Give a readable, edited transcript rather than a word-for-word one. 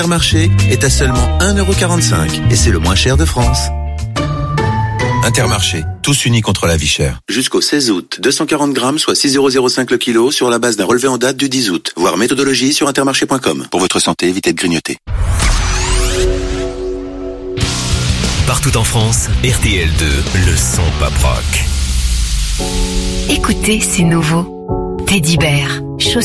Intermarché est à seulement 1,45€ et c'est le moins cher de France. Intermarché, tous unis contre la vie chère. Jusqu'au 16 août, 240 grammes, soit 6,05€ le kilo, sur la base d'un relevé en date du 10 août. Voir méthodologie sur intermarché.com. Pour votre santé, évitez de grignoter. Partout en France, RTL2, le son pop rock. Écoutez, c'est nouveau. Teddy Bear,